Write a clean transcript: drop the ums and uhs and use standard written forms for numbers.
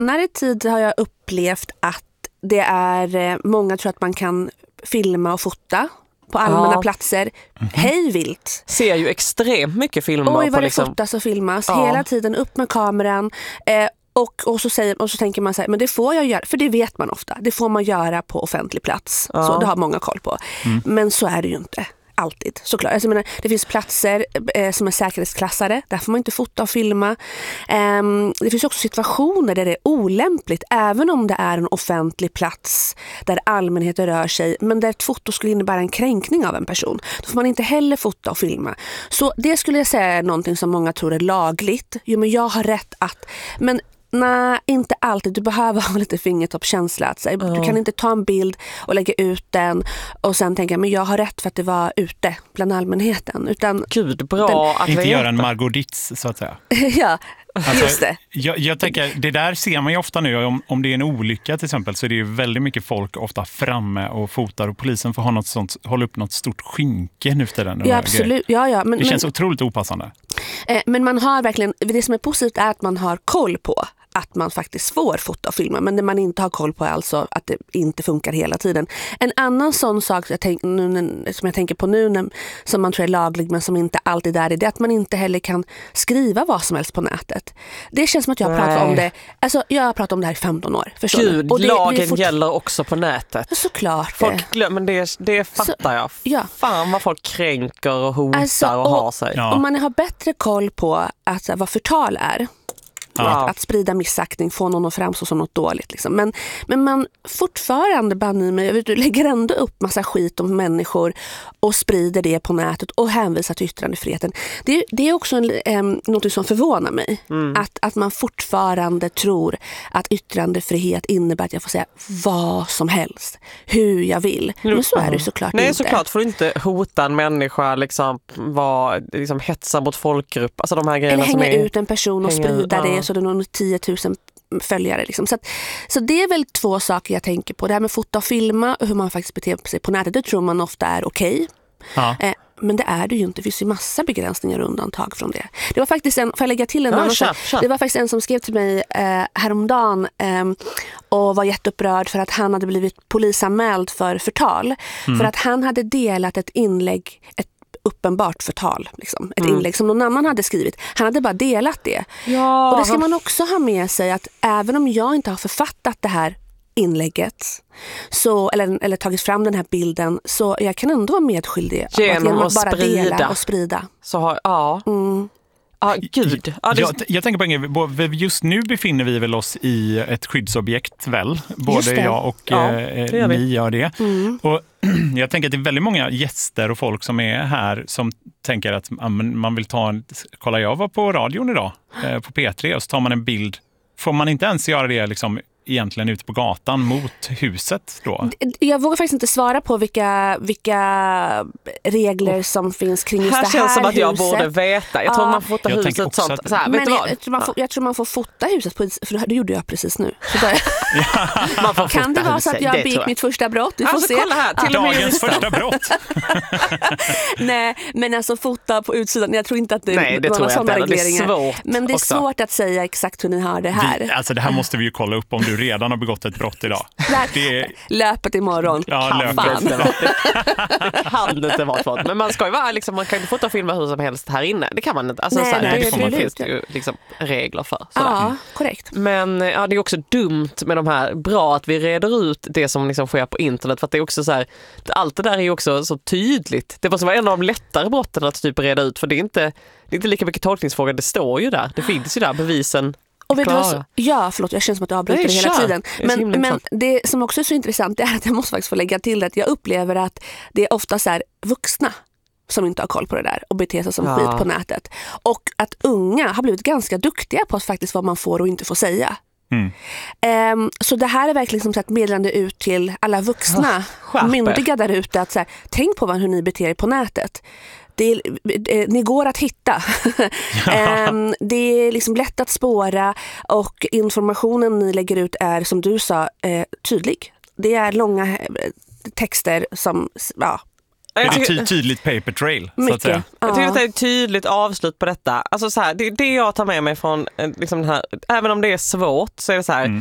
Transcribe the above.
senare tid har jag upplevt att det är många tror att man kan filma och fota på allmänna platser. Hej vilt. Ser ju extremt mycket filmer. Oj, vad på det liksom... fotas och filmas. Hela tiden upp med kameran. Och så tänker man så här, men det får jag göra, för det vet man ofta. Det får man göra på offentlig plats. Så det har många koll på. Men så är det ju inte. Alltid, såklart. Alltså, jag menar, det finns platser som är säkerhetsklassade. Där får man inte fota och filma. Det finns också situationer där det är olämpligt, även om det är en offentlig plats där allmänheten rör sig, men där ett foto skulle innebära en kränkning av en person. Då får man inte heller fota och filma. Så det skulle jag säga är någonting som många tror är lagligt. Jo, men jag har rätt att... Men nej, inte alltid. Du behöver ha lite fingertoppskänsla. Du kan inte ta en bild och lägga ut den och sen tänka, men jag har rätt för att det var ute bland allmänheten. Utan Gud, bra att inte göra en Margot Ditz, så att säga. Ja, alltså, just det. Jag tänker, det där ser man ju ofta nu. Om det är en olycka till exempel, så är det ju väldigt mycket folk ofta framme och fotar, och polisen får ha något sånt, hålla upp något stort skynke nu efter den. Ja, absolut. Ja, det känns otroligt opassande. Men man har verkligen, det som är positivt är att man har koll på att man faktiskt får fota och filma, men det man inte har koll på är alltså att det inte funkar hela tiden. En annan sån sak som jag tänker på nu, som man tror är laglig men som inte alltid är det, är att man inte heller kan skriva vad som helst på nätet. Det känns som att jag har pratat om det, alltså jag har pratat om det här i 15 år. Gud, lagen gäller också på nätet. Såklart. Folk glömmer, det fattar jag. Ja. Fan vad folk kränker och hotar och har sig. Ja. Om man har bättre koll på att, vad förtal är, att sprida missaktning, få någon att framstå som något dåligt. Liksom. Men man fortfarande du lägger ändå upp massa skit om människor och sprider det på nätet och hänvisar till yttrandefriheten. Det är också något som förvånar mig. Att man fortfarande tror att yttrandefrihet innebär att jag får säga vad som helst, hur jag vill. Men så är det såklart inte. Nej, såklart får du inte hota en människa, liksom hetsa mot folkgrupp. Alltså de här grejerna. Eller hänga ut en person och sprida det så det är någon 10 000 följare. Liksom. Så det är väl 2 saker jag tänker på. Det här med fota och filma och hur man faktiskt beter sig på nätet, det tror man ofta är okej. Men det är det ju inte. Det finns ju massa begränsningar och undantag från det. Det var faktiskt får jag lägga till en annan sak? Det var faktiskt en som skrev till mig häromdagen och var jätteupprörd för att han hade blivit polisanmäld för förtal. För att han hade delat ett inlägg, ett uppenbart förtal, liksom. Ett inlägg som någon annan hade skrivit. Han hade bara delat det. Och det ska man också ha med sig, att även om jag inte har författat det här inlägget eller tagit fram den här bilden, så jag kan ändå vara medskyldig genom att bara dela och sprida. Gud. Jag tänker på en grej, just nu befinner vi väl oss i ett skyddsobjekt väl? Både jag och ni gör det. Och jag tänker att det är väldigt många gäster och folk som är här som tänker att man vill kolla, jag var på radion idag på P3, och så tar man en bild. Får man inte ens göra det liksom egentligen ute på gatan mot huset då? Jag vågar faktiskt inte svara på vilka regler som finns kring just det här huset. Här känns som att jag borde veta. Jag tror man får fota huset sånt. Så här, men jag tror man får fota huset för det gjorde jag precis nu. Så kan det vara så att jag begick mitt första brott? Du får se. Kolla här, dagens första brott. Nej, men alltså fota på utsidan. Jag tror inte att det är några sådana regleringar. Det är svårt. Men det är svårt att säga exakt hur ni har det här. Alltså det här måste vi ju kolla upp om du redan har begått ett brott idag. Löpet imorgon. Ja, löpet. Hade inte varit svårt. Men man ska ju vara man kan ju fota och filma hur som helst här inne. Det kan man inte. Alltså, det finns det ju regler för. Ja, korrekt. Men det är också dumt med de här. Bra att vi reder ut det som sker på internet, för att det är också så här, allt det där är ju också så tydligt. Det måste vara en av de lättare brotten att typ reda ut, för det är inte lika mycket tolkningsfråga. Det står ju där. Det finns ju där bevisen. Och vet du vad, jag känns som att jag avbryter det hela tiden. Men det som också är så intressant är att jag måste faktiskt få lägga till att jag upplever att det är ofta så här vuxna som inte har koll på det där och beter sig som skit på nätet. Och att unga har blivit ganska duktiga på att faktiskt vad man får och inte får säga. Så det här är verkligen som sagt meddelande ut till alla vuxna myndiga där ute att så här, tänk på hur ni beter er på nätet. Ni går att hitta. Det är liksom lätt att spåra, och informationen ni lägger ut är, som du sa, tydlig. Det är långa texter som Är det tydligt paper trail? Så att säga? Jag tycker att det är ett tydligt avslut på detta. Alltså så här, det jag tar med mig från liksom den här, även om det är svårt så är det så här,